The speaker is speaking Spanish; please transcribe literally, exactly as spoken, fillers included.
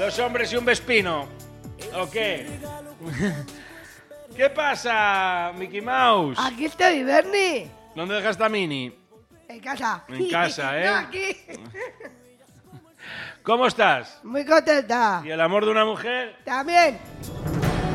Dos hombres y un vespino. ¿O qué? ¿Qué pasa, Mickey Mouse? Aquí estoy, Bernie. ¿Dónde dejaste a Mini? En casa. En casa, ¿eh? No, aquí. ¿Cómo estás? Muy contenta. ¿Y el amor de una mujer? También.